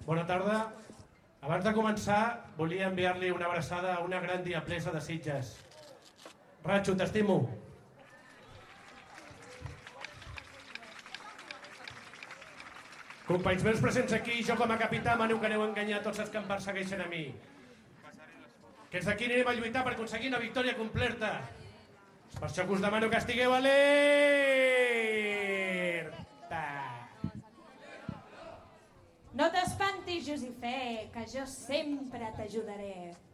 Bona tarda. Abans de començar, volia enviar-li una abraçada a una gran diablessa de Sitges. Ratxo, t'estimo. Companys meus presents aquí, jo com a capità mano que aneu a enganyar tots els que em persegueixen a mi. Que des d'aquí anirem a lluitar per aconseguir una victòria completa. És per això que us demano que estigueu alerta. No t'espantis, Josifé, que jo sempre t'ajudaré.